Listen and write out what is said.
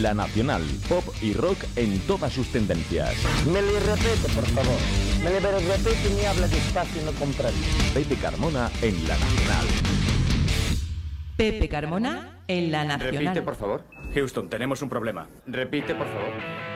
La Nacional, pop y rock en todas sus tendencias. Me le repite, por favor. Me le repite y me habla despacio y no comprendo. Pepe Carmona en La Nacional. Pepe Carmona en La Nacional. Repite, por favor. Houston, tenemos un problema. Repite, por favor.